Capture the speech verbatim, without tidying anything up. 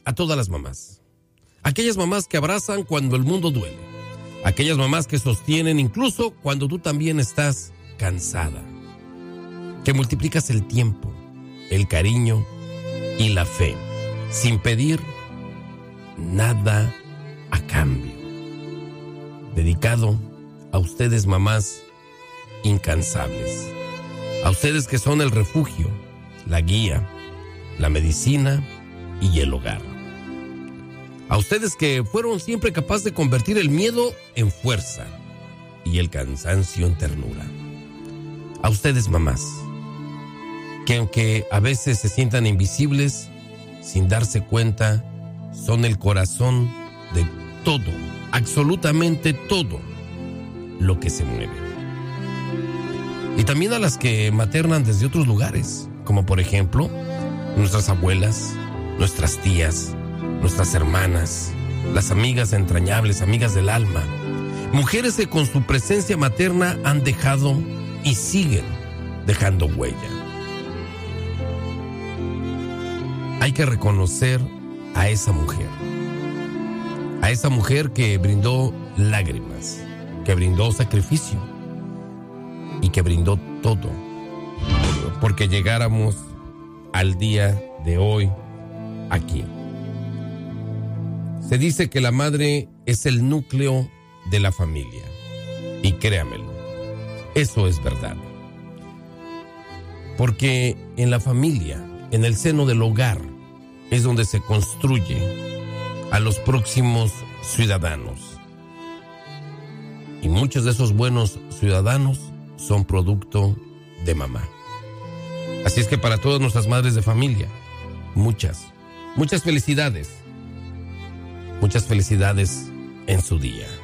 a todas las mamás. Aquellas mamás que abrazan cuando el mundo duele. Aquellas mamás que sostienen incluso cuando tú también estás cansada. Que multiplicas el tiempo, el cariño y la fe, sin pedir nada a cambio. Dedicado a ustedes, mamás incansables. A ustedes que son el refugio, la guía, la medicina y el hogar. A ustedes que fueron siempre capaces de convertir el miedo en fuerza y el cansancio en ternura. A ustedes, mamás, que aunque a veces se sientan invisibles, sin darse cuenta, son el corazón de todo, absolutamente todo lo que se mueve. Y también a las que maternan desde otros lugares, como por ejemplo, nuestras abuelas, nuestras tías, nuestras hermanas, las amigas entrañables, amigas del alma, mujeres que con su presencia materna han dejado y siguen dejando huella. Hay que reconocer a esa mujer, a esa mujer que brindó lágrimas, que brindó sacrificio y que brindó todo porque llegáramos al día de hoy aquí. Se dice que la madre es el núcleo de la familia y créamelo, eso es verdad. Porque en la familia, en el seno del hogar, es donde se construye a los próximos ciudadanos. Y muchos de esos buenos ciudadanos son producto de mamá. Así es que para todas nuestras madres de familia, muchas, muchas felicidades. Muchas felicidades en su día.